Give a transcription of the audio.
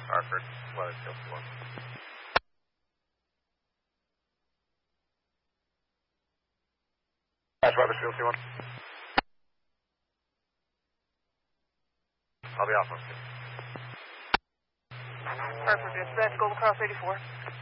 Hartford, Weathersfield 4. That's Weathersfield 2-1. I'll be off on 2. Hartford, dispatch, Golden Cross 84.